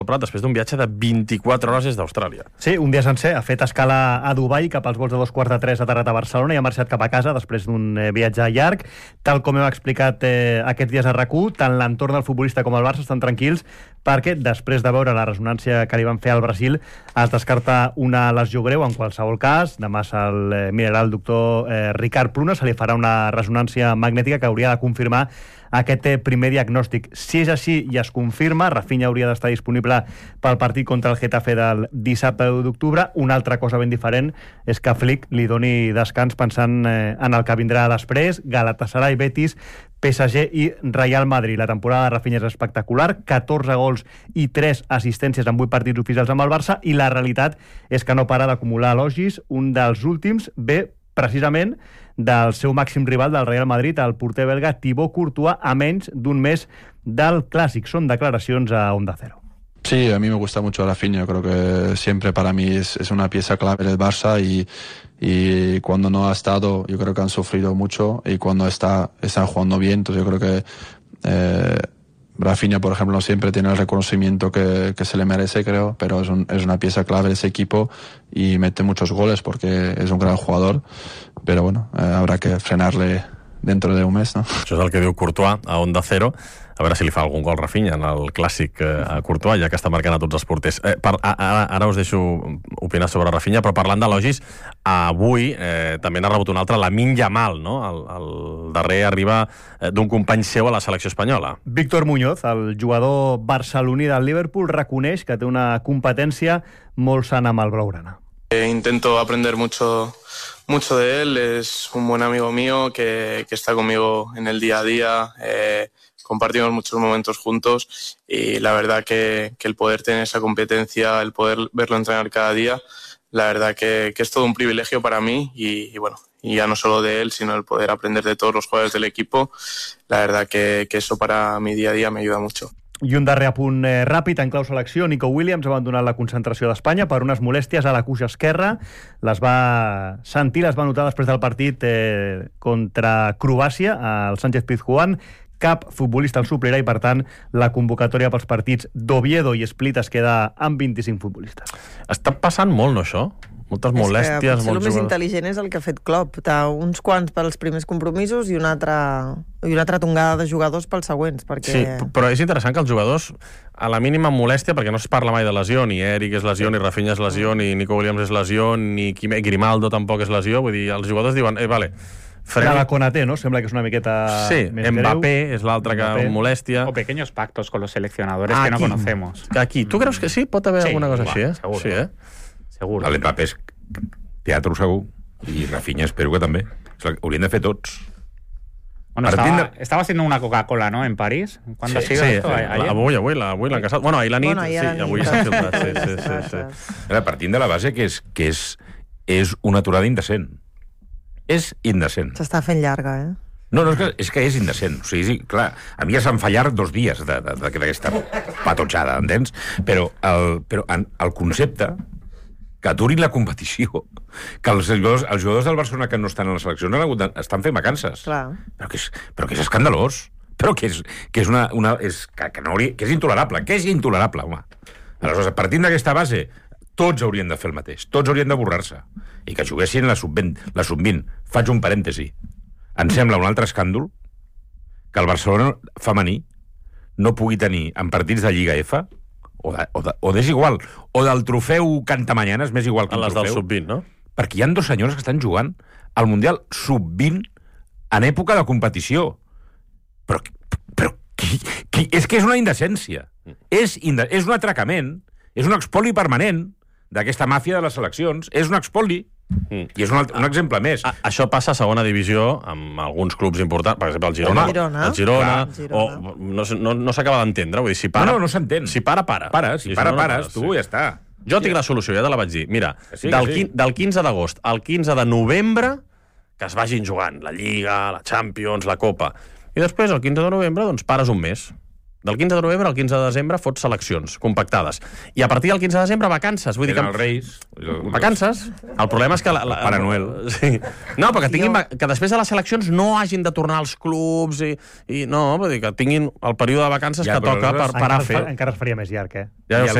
Prat després d'un viatge de 24 hores des d'Austràlia. Sí, un dia sencer. Ha fet escala a Dubai, cap als vols de 2:45 ha aterrat a Barcelona i ha marxat cap a casa després d'un viatge llarg. Tal com hem explicat aquests dies a RAC1, tant l'entorn del futbolista com el Barça estan tranquils perquè després de veure la ressonància que li van fer al Brasil es descarta una lesió greu en qualsevol cas. Demà se'l mirarà el doctor Ricard Pruna, se li farà una ressonància magnètica que hauria de confirmar aquest primer diagnòstic. Si és així i es confirma, Rafinha hauria d'estar disponible pel partit contra el Getafe del dissabte d'octubre. Una altra cosa ben diferent és que Flick li doni descans pensant en el que vindrà després. Galatasaray, Betis, PSG i Real Madrid. La temporada de Rafinha és espectacular, 14 gols i 3 assistències en 8 partits oficials amb el Barça, i la realitat és que no para d'acumular elogis. Un dels últims ve precisament del seu màxim rival del Real Madrid, el porter belga Thibaut Courtois, a menys d'un mes del Clàssic. Són declaracions a Onda Cero. Sí, a mí me gusta mucho Rafinha. Creo que siempre para mí es una pieza clave del Barça y cuando no ha estado, yo creo que han sufrido mucho, y cuando están jugando bien. Entonces yo creo que Rafinha, por ejemplo, siempre tiene el reconocimiento que se le merece, creo, pero es una pieza clave de ese equipo y mete muchos goles porque es un gran jugador, pero bueno, habrá que frenarle dentro de un mes, no? Això és el que diu Courtois a Onda Cero. A veure si li fa algun gol Rafinha en el Clàssic a Courtois, ja que està marcant a tots els porters. Ara us deixo opinar sobre Rafinha, però parlant d'elogis, avui també n'ha rebut un altre, Lamine Yamal, no? El darrer arriba d'un company seu a la selecció espanyola. Víctor Muñoz, el jugador barceloní del Liverpool, reconeix que té una competència molt sana amb el blaugrana. Intento aprender mucho de él, es un buen amigo mío que está conmigo en el día a día, compartimos muchos momentos juntos y la verdad que el poder tener esa competencia, el poder verlo entrenar cada día, la verdad que es todo un privilegio para mí y bueno, y ya no solo de él, sino el poder aprender de todos los jugadores del equipo, la verdad que eso para mi día a día me ayuda mucho. I un darrer apunt ràpid en clau selecció. Nico Williams ha abandonat la concentració d'Espanya per unes molèsties a la cuixa esquerra. Les va sentir, les va notar després del partit contra Croàcia, al Sánchez Pizjuán. Cap futbolista el suplirà i, per tant, la convocatòria pels partits d'Oviedo i Split es queda amb 25 futbolistes. Està passant molt, no, això? Moltes molèsties, és que el més intel·ligent és el que ha fet Klopp. Uns quants pels primers compromisos i una altra tongada de jugadors pels següents. Perquè... Sí, però és interessant que els jugadors, a la mínima molèstia, perquè no es parla mai de lesió, ni Eric és lesió, ni Rafinha és lesió, ni Nico Williams és lesió, ni Grimaldo tampoc és lesió, vull dir, els jugadors diuen, vale, la Konaté, ¿no? Sembla que és una miqueta més greu. Mbappé és l'altre que molèstia. O pequeños pactos con los seleccionadores que no conocemos. Aquí. ¿Tú creus que sí? Pot haver alguna cosa així, eh? Seguro. Sí, Seguro. L'Mbappé és teatre segur, i Rafinha espero que també. Haurien de fer tots. Bueno, estaba haciendo una Coca-Cola, ¿no? En París. ¿Cuándo ha sido esto? ¿Ayer? Avui l'han casat. Bueno, ahir la nit, sí, avui s'ha filtrat. Sí. Partint de la base que és una aturada indecent. És indecent. S'està fent llarga, eh? No, és que és indecent. O sigui, clar, a mi ja s'han fallat 2 dies d'aquesta patotxada, entens? Però el concepte que aturin la competició, que els jugadors del Barcelona que no estan a la selecció estan fent vacances. Clar. Però que és escandalós. Però que és intolerable. Que és intolerable, home. Aleshores, partint d'aquesta base, tots haurien de fer el mateix. Tots haurien de borrar-se. I que juguessin la sub-20. Faig un parèntesi. Em sembla un altre escàndol que el Barcelona femení no pugui tenir en partits de Lliga F o és igual, o del trofeu Cantamanyanes, més igual que el trofeu. Les del sub-20, no? Perquè hi ha 2 senyores que estan jugant al Mundial sub-20 en època de competició. Però és que és una indecència. És un atracament, és un expoli permanent d'aquesta màfia de les seleccions, és un expoli. I és un exemple més. Això passa a segona divisió amb alguns clubs importants, per exemple el Girona, o no s'acaba d'entendre, vull dir, si para... No s'entén. Si para, Si pares, tu, ja està. Jo tinc la solució, ja te la vaig dir. Mira, del 15 d'agost al 15 de novembre, que es vagin jugant la Lliga, la Champions, la Copa, i després, el 15 de novembre, doncs pares un mes. Del 15 de novembre al 15 de desembre fots seleccions compactades. I a partir del 15 de desembre, vacances. Vull dir que... Els Reis... Vacances. El problema és que... Pare Noel. Sí. No, però que després de les seleccions no hagin de tornar als clubs i no, vull dir que tinguin el període de vacances que toca per a fer. Encara es faria més llarg, Ja ho sé.